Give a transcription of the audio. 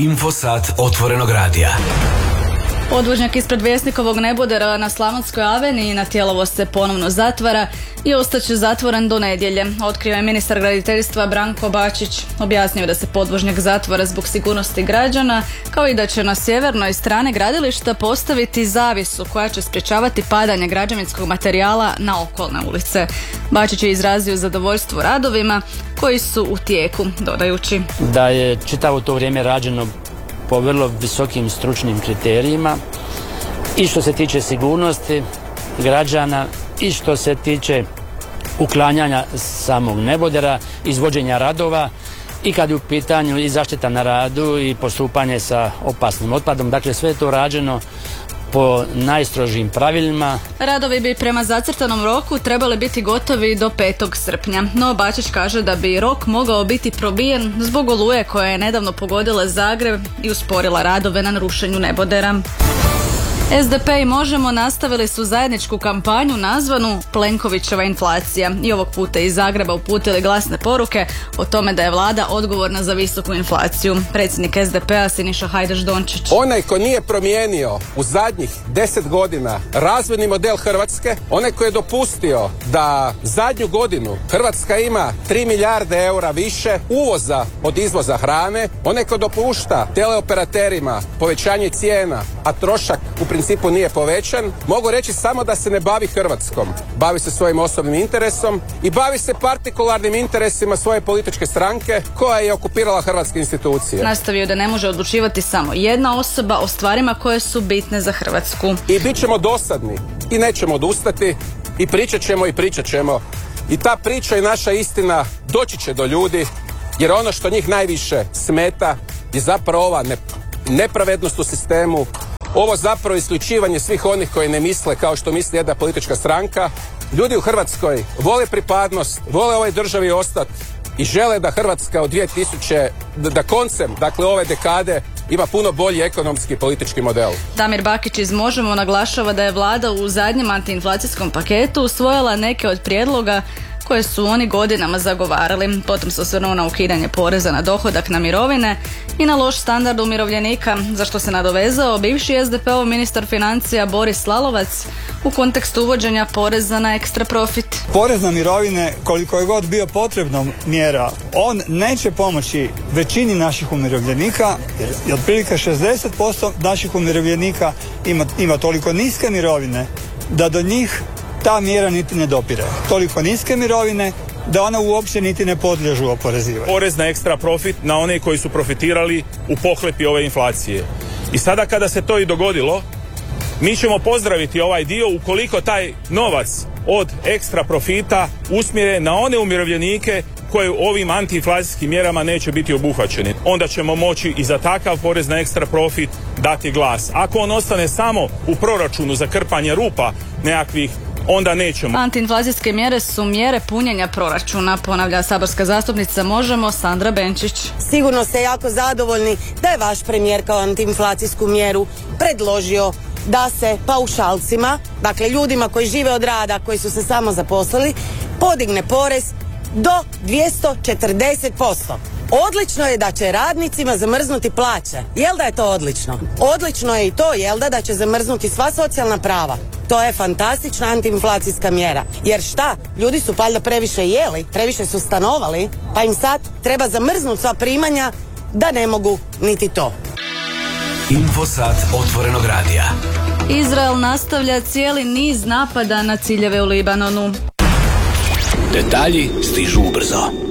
Infosat otvorenog radija. Podvožnjak ispred Vjesnikovog nebodera na Slavonskoj aveniji na Tijelovo se ponovno zatvara i ostaće zatvoren do nedjelje. Otkrio je ministar graditeljstva Branko Bačić. Objasnio da se podvožnjak zatvara zbog sigurnosti građana, kao i da će na sjevernoj strani gradilišta postaviti zavisu koja će sprječavati padanje građevinskog materijala na okolne ulice. Bačić je izrazio zadovoljstvo radovima koji su u tijeku, dodajući da je čitavo to vrijeme rađeno po vrlo visokim stručnim kriterijima i što se tiče sigurnosti građana i što se tiče uklanjanja samog nebodera, izvođenja radova i kad je u pitanju i zaštita na radu i postupanje sa opasnim otpadom. Dakle, sve je to rađeno po najstrožijim pravilima. Radovi bi prema zacrtanom roku trebali biti gotovi do 5. srpnja. No Bačić kaže da bi rok mogao biti probijen zbog oluje koja je nedavno pogodila Zagreb i usporila radove na rušenju nebodera. SDP i Možemo nastavili su zajedničku kampanju nazvanu Plenkovićeva inflacija i ovog puta iz Zagreba uputili glasne poruke o tome da je vlada odgovorna za visoku inflaciju. Predsjednik SDP-a Siniša Hajdaš Dončić. Onaj ko nije promijenio u zadnjih 10 godina razvojni model Hrvatske, onaj ko je dopustio da zadnju godinu Hrvatska ima 3 milijarde eura više uvoza od izvoza hrane, onaj ko dopušta teleoperaterima povećanje cijena, a trošak u principu nije povećan, mogu reći samo da se ne bavi Hrvatskom. Bavi se svojim osobnim interesom i bavi se partikularnim interesima svoje političke stranke koja je okupirala hrvatske institucije. Nastavio da ne može odlučivati samo jedna osoba o stvarima koje su bitne za Hrvatsku. I bit ćemo dosadni i nećemo odustati i pričat ćemo. I ta priča i naša istina doći će do ljudi, jer ono što njih najviše smeta je zapravo ova nepravednost u sistemu, ovo zapravo isključivanje svih onih koji ne misle kao što misli jedna politička stranka. Ljudi u Hrvatskoj vole pripadnost, vole ovoj državi ostati i žele da Hrvatska od 2000, da koncem, dakle ove dekade, ima puno bolji ekonomski i politički model. Damir Bakić iz Možemo naglašava da je vlada u zadnjem antiinflacijskom paketu usvojila neke od prijedloga koje su oni godinama zagovarali. Potom se osvrnuo na ukidanje poreza na dohodak na mirovine i na loš standard umirovljenika, za što se nadovezao bivši SDP-ov ministar financija Boris Lalovac u kontekstu uvođenja poreza na ekstra profit. Porez na mirovine, koliko je god bio potrebno mjera, on neće pomoći većini naših umirovljenika, jer otprilike 60% naših umirovljenika ima toliko niske mirovine da do njih ta mjera niti ne dopire. Toliko niske mirovine da ona uopće niti ne podliježu oporezivanju. Porez na ekstra profit na one koji su profitirali u pohlepi ove inflacije. I sada kada se to i dogodilo, mi ćemo pozdraviti ovaj dio ukoliko taj novac od ekstra profita usmjere na one umirovljenike koji ovim antiinflacijskim mjerama neće biti obuhvaćeni. Onda ćemo moći i za takav porez na ekstra profit dati glas. Ako on ostane samo u proračunu za krpanje rupa nekakvih, onda nećemo. Antiinflacijske mjere su mjere punjenja proračuna, ponavlja saborska zastupnica Možemo Sandra Benčić. Sigurno ste jako zadovoljni da je vaš premijer kao antiinflacijsku mjeru predložio da se paušalcima, dakle ljudima koji žive od rada, koji su se samo zaposlili, podigne porez do 240%. Odlično je da će radnicima zamrznuti plaće. Jel da je to odlično? Odlično je i to, jel da će zamrznuti sva socijalna prava. To je fantastična antiinflacijska mjera. Jer šta? Ljudi su valjda previše jeli, previše su stanovali, pa im sad treba zamrznuti sva primanja da ne mogu niti to. Infosat otvorenog radija. Izrael nastavlja cijeli niz napada na ciljeve u Libanonu. Detalji stižu ubrzo.